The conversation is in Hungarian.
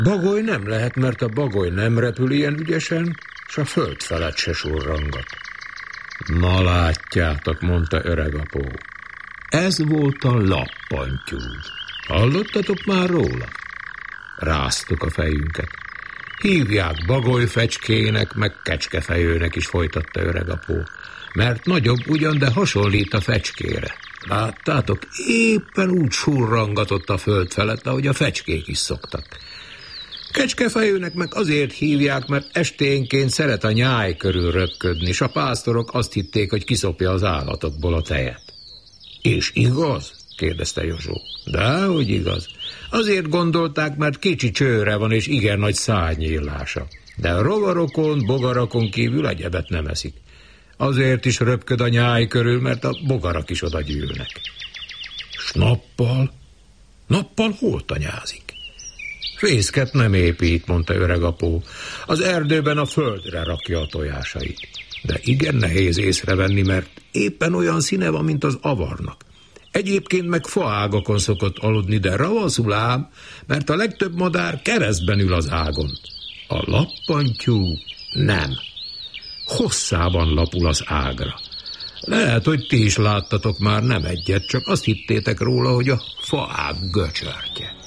Bagoly nem lehet, mert a bagoly nem repül ilyen ügyesen, s a föld felett se surrangat. Na látjátok, mondta öregapó. Ez volt a lappantyú. Hallottatok már róla? Ráztuk a fejünket. Hívják bagolyfecskének, meg kecskefejőnek is, folytatta öregapó. Mert nagyobb ugyan, de hasonlít a fecskére. Láttátok, éppen úgy surrangatott a föld felett, ahogy a fecskék is szoktak. Kecskefejőnek meg azért hívják, mert esténként szeret a nyáj körül röpködni, és a pásztorok azt hitték, hogy kiszopja az állatokból a tejet. És igaz? Kérdezte Józsó. Dehogy igaz. Azért gondolták, mert kicsi csőre van, és igen nagy szárnyílása. De a rovarokon, bogarakon kívül egyebet nem eszik. Azért is röpköd a nyáj körül, mert a bogarak is oda gyűlnek. S nappal? Nappal hol tanyázik? Fészket nem épít, mondta öregapó. Az erdőben a földre rakja a tojásait. De igen nehéz észrevenni, mert éppen olyan színe van, mint az avarnak. Egyébként meg faágakon szokott aludni, de ravaszul ám, mert a legtöbb madár keresztben ül az ágon. A lappantyú nem. Hosszában lapul az ágra. Lehet, hogy ti is láttatok már nem egyet, csak azt hittétek róla, hogy a faág göcsörtje.